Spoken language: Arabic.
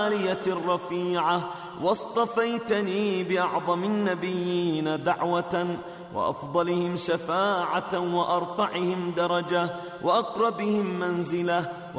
العالية الرفيعة، واصطفيتني بأعظم النبيين دعوة، وأفضلهم شفاعة، وأرفعهم درجة، وأقربهم منزلة،